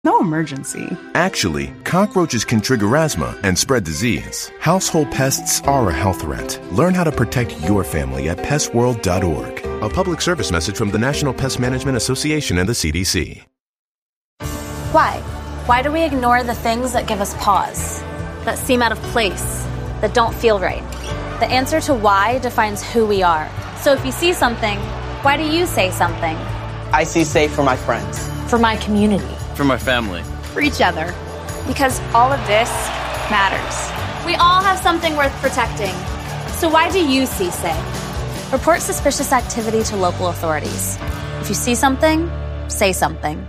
No emergency. Actually, cockroaches can trigger asthma and spread disease. Household pests are a health threat. Learn how to protect your family at pestworld.org. A public service message from the National Pest Management Association and the CDC. Why? Why do we ignore the things that give us pause, that seem out of place, that don't feel right? The answer to why defines who we are. So if you see something, why do you say something? I see safe for my friends. For my community. For my family. For each other. Because all of this matters. We all have something worth protecting. So why do you see safe? Report suspicious activity to local authorities. If you see something, say something.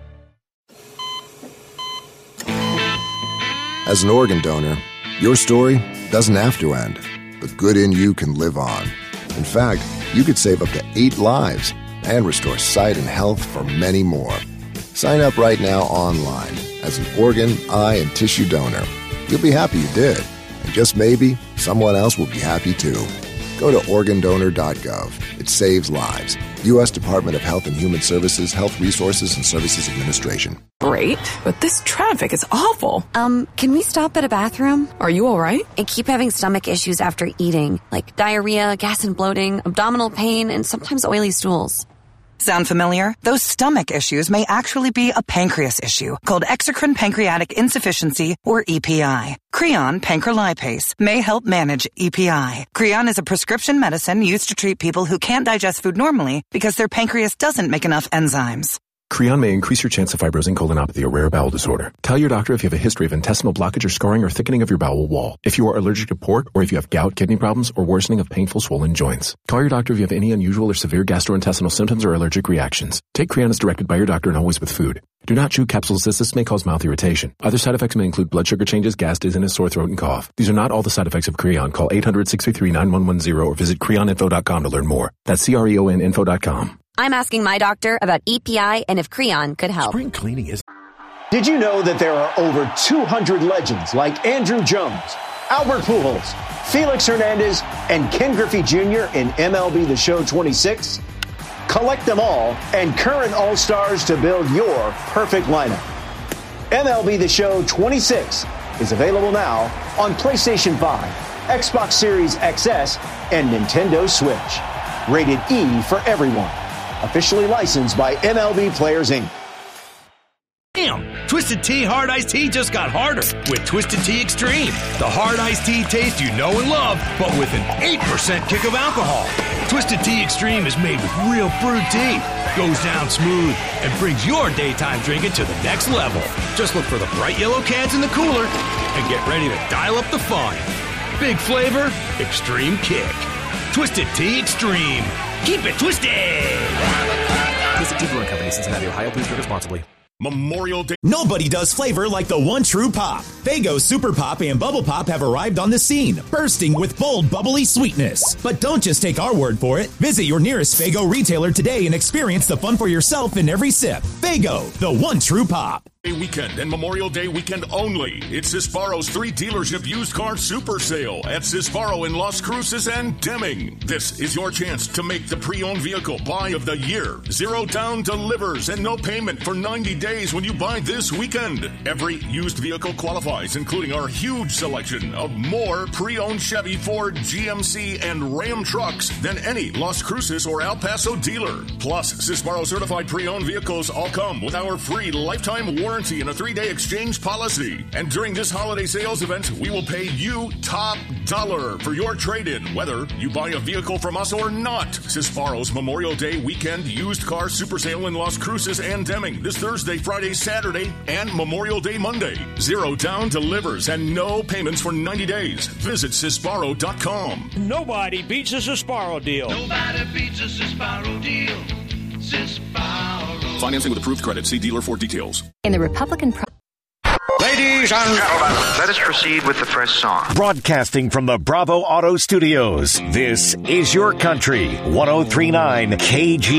As an organ donor, your story doesn't have to end. The good in you can live on. In fact, you could save up to 8 lives and restore sight and health for many more. Sign up right now online as an organ, eye, and tissue donor. You'll be happy you did. And just maybe, someone else will be happy too. Go to organdonor.gov. It saves lives. U.S. Department of Health and Human Services, Health Resources and Services Administration. Great, but this traffic is awful. Can we stop at a bathroom? Are you all right? I keep having stomach issues after eating, like diarrhea, gas and bloating, abdominal pain, and sometimes oily stools. Sound familiar? Those stomach issues may actually be a pancreas issue called exocrine pancreatic insufficiency, or EPI. Creon pancrelipase may help manage EPI. Creon is a prescription medicine used to treat people who can't digest food normally because their pancreas doesn't make enough enzymes. Creon may increase your chance of fibrosing colonopathy, a rare bowel disorder. Tell your doctor if you have a history of intestinal blockage or scarring or thickening of your bowel wall. If you are allergic to pork, or if you have gout, kidney problems, or worsening of painful swollen joints. Call your doctor if you have any unusual or severe gastrointestinal symptoms or allergic reactions. Take Creon as directed by your doctor and always with food. Do not chew capsules as this may cause mouth irritation. Other side effects may include blood sugar changes, gas, dizziness, sore throat, and cough. These are not all the side effects of Creon. Call 800-633-9110 or visit creoninfo.com to learn more. That's CREONinfo.com. I'm asking my doctor about EPI and if Creon could help. Spring cleaning is... Did you know that there are over 200 legends like Andrew Jones, Albert Pujols, Felix Hernandez, and Ken Griffey Jr. in MLB The Show 26? Collect them all and current All-Stars to build your perfect lineup. MLB The Show 26 is available now on PlayStation 5, Xbox Series XS, and Nintendo Switch. Rated E for everyone. Officially licensed by MLB Players, Inc. Damn! Twisted Tea Hard Iced Tea just got harder with Twisted Tea Extreme. The hard iced tea taste you know and love, but with an 8% kick of alcohol. Twisted Tea Extreme is made with real brewed tea, goes down smooth, and brings your daytime drinking to the next level. Just look for the bright yellow cans in the cooler and get ready to dial up the fun. Big flavor, extreme kick. Twisted Tea Extreme. Keep it twisted! Twisted Tea Brewing Company, Cincinnati, Ohio. Please drink responsibly. Memorial Day. Nobody does flavor like the one true pop. Faygo Super Pop and Bubble Pop have arrived on the scene, bursting with bold, bubbly sweetness. But don't just take our word for it. Visit your nearest Faygo retailer today and experience the fun for yourself in every sip. Faygo, the one true pop. Weekend and Memorial Day weekend only. It's Sisparo's 3 dealership used car super sale at Sisparo in Las Cruces and Deming. This is your chance to make the pre-owned vehicle buy of the year. 0 down delivers and no payment for 90 days when you buy this weekend. Every used vehicle qualifies, including our huge selection of more pre-owned Chevy, Ford, GMC, and Ram trucks than any Las Cruces or El Paso dealer. Plus, Sisparo certified pre-owned vehicles all come with our free lifetime warranty and a 3-day exchange policy. And during this holiday sales event, we will pay you top dollar for your trade-in, whether you buy a vehicle from us or not. Sisparo's Memorial Day weekend used car super sale in Las Cruces and Deming this Thursday, Friday, Saturday, and Memorial Day Monday. 0 down delivers and no payments for 90 days. Visit Sisparo.com. Nobody beats a Sisparo deal. Nobody beats a Sisparo deal. Sisparo. Financing with approved credit. See dealer for details. In the Republican... Ladies and gentlemen, let us proceed with the first song. Broadcasting from the Bravo Auto Studios, this is Your Country, 103.9 KG.